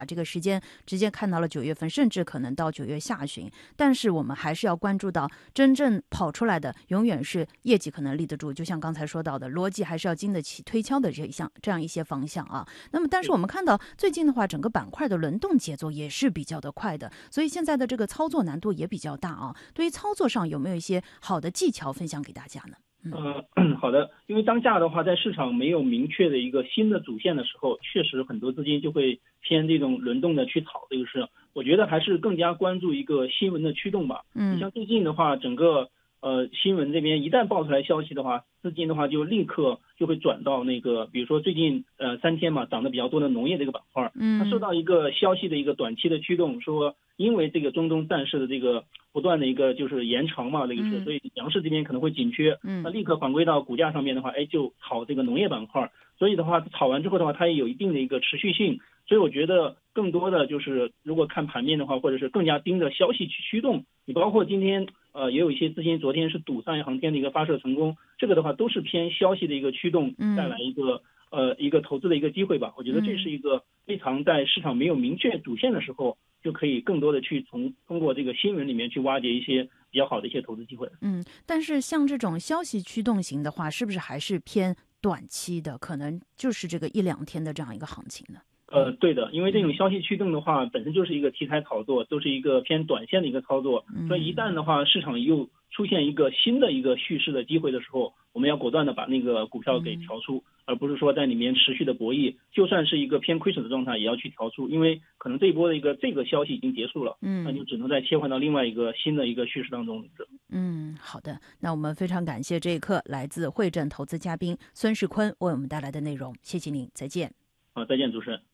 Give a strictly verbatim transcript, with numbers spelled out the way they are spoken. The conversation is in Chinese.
把这个时间直接看到了九月份，甚至可能到九月下旬。但是我们还是要关注到，真正跑出来的永远是业绩可能立得住，就像刚才说到的，逻辑还是要经得起推敲的这一项这样一些方向啊。那么，但是我们看到最近的话，整个板块的轮动节奏也是比较的快的，所以现在的这个操作难度也比较大啊。对于操作上有没有一些好的技巧分享给大家呢？ 呃，好的，因为当下的话，在市场没有明确的一个新的主线的时候，确实很多资金就会偏这种轮动的去炒这个市场。我觉得还是更加关注一个新闻的驱动吧。 嗯， 你像最近的话，整个呃新闻这边一旦爆出来消息的话，资金的话就立刻就会转到那个，比如说最近呃三天嘛涨得比较多的农业这个板块， 嗯， 它受到一个消息的一个短期的驱动，说因为这个中东战事的这个不断的一个就是延长嘛，这个是，所以粮食这边可能会紧缺， 嗯， 那立刻反归到股价上面的话，哎，就炒这个农业板块，所以的话炒完之后的话，它也有一定的一个持续性，所以我觉得更多的就是如果看盘面的话，或者是更加盯着消息去驱动，你包括今天呃也有一些资金昨天是赌上海航天的一个发射成功，这个的话都是偏消息的一个驱动，带来一个、嗯、呃一个投资的一个机会吧。我觉得这是一个非常在市场没有明确主线的时候，就可以更多的去从通过这个新闻里面去挖掘一些比较好的一些投资机会。 嗯，但是像这种消息驱动型的话，是不是还是偏短期的，可能就是这个一两天的这样一个行情呢？ 呃，对的，因为这种消息驱动的话，本身就是一个题材炒作，都是一个偏短线的一个操作，所以一旦的话，市场又出现一个新的一个叙事的机会的时候，我们要果断的把那个股票给调出，而不是说在里面持续的博弈，就算是一个偏亏损的状态，也要去调出，因为可能这一波的一个这个消息已经结束了，嗯，那就只能再切换到另外一个新的一个叙事当中。 嗯，好的，那我们非常感谢这一刻来自汇证投资嘉宾孙世坤为我们带来的内容，谢谢您，再见。 好，再见，主持人。